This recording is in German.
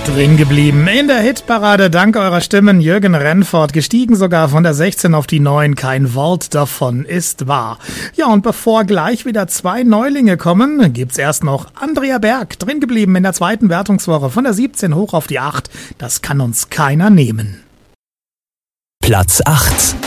Drin geblieben in der Hitparade, dank eurer Stimmen Jürgen Rennfort, gestiegen sogar von der 16 auf die 9, kein Wort davon ist wahr. Ja, und bevor gleich wieder 2 Neulinge kommen, gibt's erst noch Andrea Berg, drin geblieben in der 2. Wertungswoche von der 17 hoch auf die 8, das kann uns keiner nehmen. Platz 8.